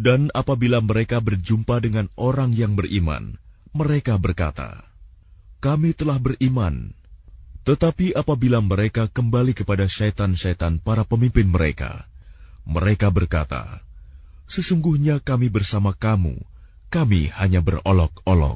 Dan apabila mereka berjumpa dengan orang yang beriman, mereka berkata, "Kami telah beriman." Tetapi apabila mereka kembali kepada syaitan-syaitan para pemimpin mereka, mereka berkata, "Sesungguhnya kami bersama kamu, kami hanya berolok-olok."